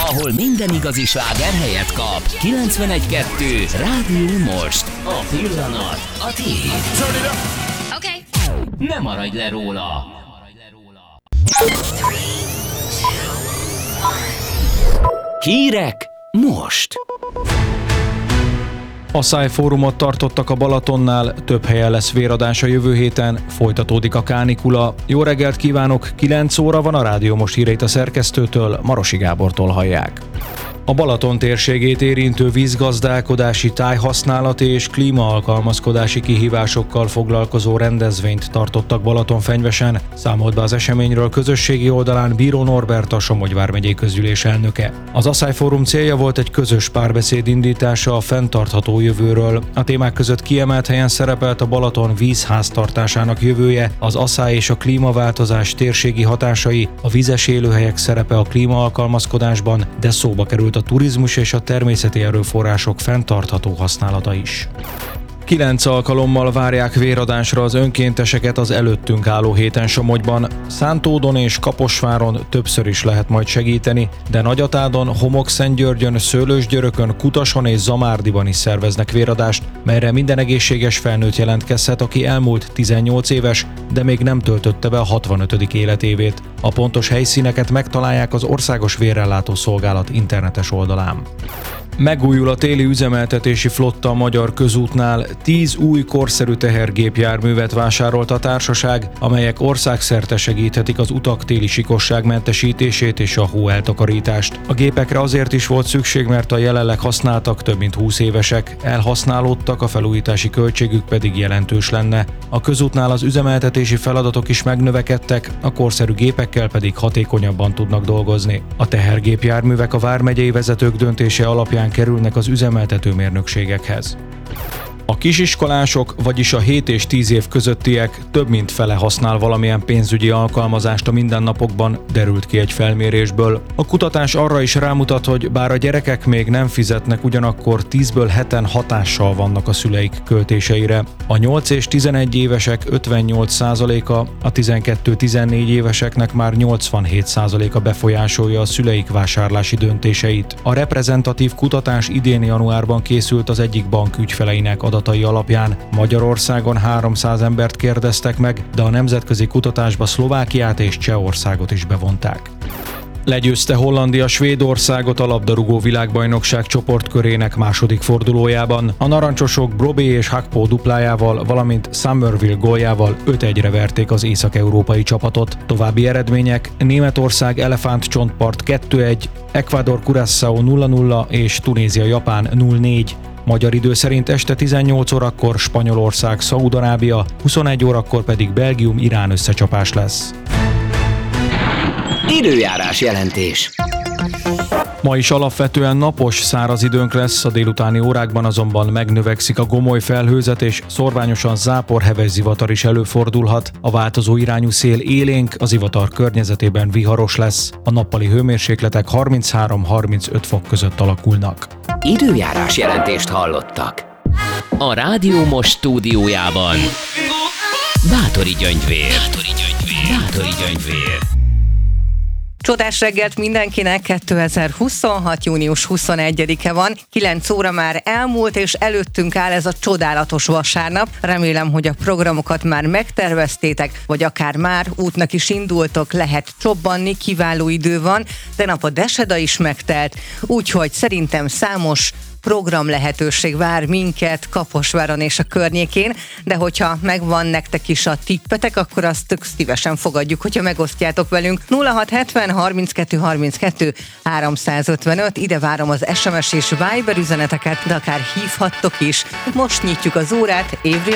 ahol minden igazi sláger helyet kap. 91.2 Rádió Most. A pillanat a tiéd. Okay. Ne maradj le róla. Hírek most. Asszályfórumot tartottak a Balatonnál, több helyen lesz véradás a jövő héten, folytatódik a kánikula. Jó reggelt kívánok, 9 óra van, a Rádió Most híreit a szerkesztőtől, Marosi Gábortól hallják. A Balaton térségét érintő vízgazdálkodási, tájhasználati és klímaalkalmazkodási kihívásokkal foglalkozó rendezvényt tartottak Balatonfenyvesen, számolt be az eseményről közösségi oldalán Bíró Norbert, a Somogy vármegyei közgyűlés elnöke. Az Asszályfórum célja volt egy közös párbeszéd indítása a fenntartható jövőről. A témák között kiemelt helyen szerepelt a Balaton vízháztartásának jövője, az asszály és a klímaváltozás térségi hatásai, a vízes élőhelyek szerepe a klímaalkalmazkodásban, de szóba került a turizmus és a természeti erőforrások fenntartható használata is. 9 alkalommal várják véradásra az önkénteseket az előttünk álló héten Somogyban. Szántódon és Kaposváron többször is lehet majd segíteni, de Nagyatádon, Homokszentgyörgyön, Szőlősgyörökön, Kutason és Zamárdiban is szerveznek véradást, melyre minden egészséges felnőtt jelentkezhet, aki elmúlt 18 éves, de még nem töltötte be a 65. életévét. A pontos helyszíneket megtalálják az Országos Vérellátó Szolgálat internetes oldalán. Megújul a téli üzemeltetési flotta a Magyar Közútnál, 10 új korszerű tehergépjárművet vásárolt a társaság, amelyek országszerte segíthetik az utak téli sikosságmentesítését és a hóeltakarítást. A gépekre azért is volt szükség, mert a jelenleg használtak több mint 20 évesek, elhasználódtak, a felújítási költségük pedig jelentős lenne. A közútnál az üzemeltetési feladatok is megnövekedtek, a korszerű gépekkel pedig hatékonyabban tudnak dolgozni. A tehergépjárművek a vármegyei vezetők döntése alapján kerülnek az üzemeltető mérnökségekhez. A kisiskolások, vagyis a 7 és 10 év közöttiek több mint fele használ valamilyen pénzügyi alkalmazást a mindennapokban, derült ki egy felmérésből. A kutatás arra is rámutat, hogy bár a gyerekek még nem fizetnek, ugyanakkor 10-ből 7-en hatással vannak a szüleik költéseire. A 8 és 11 évesek 58%-a, a 12-14 éveseknek már 87%-a befolyásolja a szüleik vásárlási döntéseit. A reprezentatív kutatás idén januárban készült az egyik bank ügyfeleinek adatai alapján. Magyarországon 300 embert kérdeztek meg, de a nemzetközi kutatásba Szlovákiát és Csehországot is bevonták. Legyőzte Hollandia Svédországot a labdarúgó világbajnokság csoportkörének második fordulójában. A narancsosok Brobé és Hakpo duplájával, valamint Summerville góljával 5-1-re verték az észak-európai csapatot. További eredmények: Németország Elefántcsontpart 2-1, Ecuador Curaçao 0-0 és Tunézia Japán 0-4. Magyar idő szerint este 18 órakor Spanyolország Szaúd-Arábia, 21 órakor pedig Belgium Irán összecsapás lesz. Időjárás jelentés. Ma is alapvetően napos, száraz időnk lesz, a délutáni órákban azonban megnövekszik a gomoly felhőzet, és szorványosan zápor, heves zivatar is előfordulhat. A változó irányú szél élénk, a zivatar környezetében viharos lesz. A nappali hőmérsékletek 33-35 fok között alakulnak. Időjárás jelentést hallottak. A Rádió Most stúdiójában Báthori Gyöngyvér. Csodás reggelt mindenkinek, 2026. június 21-e van, 9 óra már elmúlt, és előttünk áll ez a csodálatos vasárnap. Remélem, hogy a programokat már megterveztétek, vagy akár már útnak is indultok, lehet csobbanni, kiváló idő van, de nap a Deseda is megtelt, úgyhogy szerintem számos program lehetőség vár minket Kaposváron és a környékén, de hogyha megvan nektek is a tippetek, akkor azt tök szívesen fogadjuk, hogyha megosztjátok velünk. 0670 32 32 355, ide várom az SMS és Viber üzeneteket, de akár hívhattok is. Most nyitjuk az órát, Avril